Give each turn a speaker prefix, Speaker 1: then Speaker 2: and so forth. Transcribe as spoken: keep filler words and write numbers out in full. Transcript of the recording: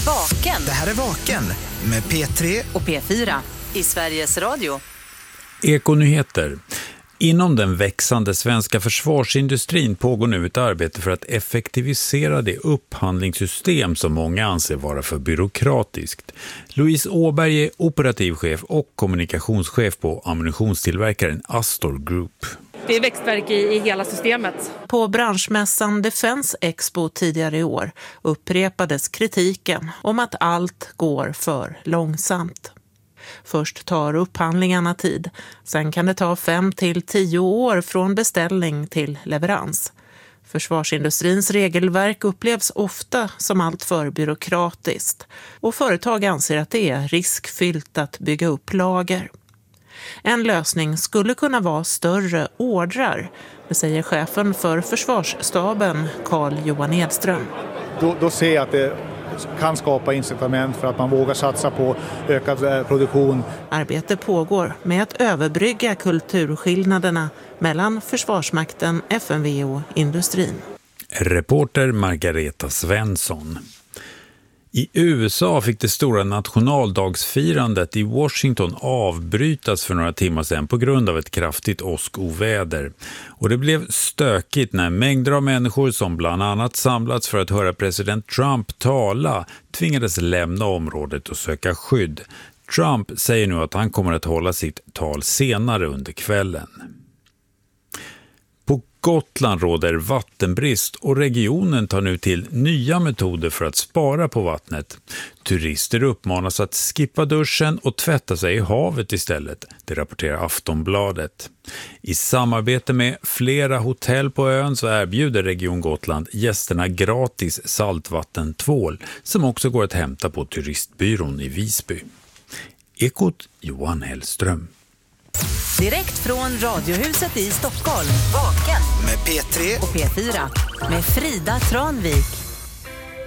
Speaker 1: Vaken.
Speaker 2: Det här är Vaken med P tre
Speaker 1: och P fyra i Sveriges Radio.
Speaker 3: Ekonyheter. Inom den växande svenska försvarsindustrin pågår nu ett arbete för att effektivisera det upphandlingssystem som många anser vara för byråkratiskt. Louise Åberg är operativchef och kommunikationschef på ammunitionstillverkaren Astor Group.
Speaker 4: Det är växtverk i, i hela systemet.
Speaker 5: På branschmässan Defense Expo tidigare i år upprepades kritiken om att allt går för långsamt. Först tar upphandlingarna tid, sen kan det ta fem till tio år från beställning till leverans. Försvarsindustrins regelverk upplevs ofta som allt för byråkratiskt och företag anser att det är riskfyllt att bygga upp lager. En lösning skulle kunna vara större ordrar, det säger chefen för försvarsstaben Carl-Johan Edström.
Speaker 6: Då, då ser jag att det kan skapa incitament för att man vågar satsa på ökad produktion.
Speaker 5: Arbete pågår med att överbrygga kulturskillnaderna mellan Försvarsmakten, F M V och industrin.
Speaker 3: Reporter Margareta Svensson. I U S A fick det stora nationaldagsfirandet i Washington avbrytas för några timmar sedan på grund av ett kraftigt åskoväder. Och det blev stökigt när mängder av människor som bland annat samlats för att höra president Trump tala tvingades lämna området och söka skydd. Trump säger nu att han kommer att hålla sitt tal senare under kvällen. På Gotland råder vattenbrist och regionen tar nu till nya metoder för att spara på vattnet. Turister uppmanas att skippa duschen och tvätta sig i havet istället, det rapporterar Aftonbladet. I samarbete med flera hotell på ön så erbjuder Region Gotland gästerna gratis saltvattentvål som också går att hämta på turistbyrån i Visby. Ekot Johan Hellström.
Speaker 1: Direkt från Radiohuset i Stockholm. Vaken
Speaker 2: med P tre
Speaker 1: och P fyra med Frida Tranvik.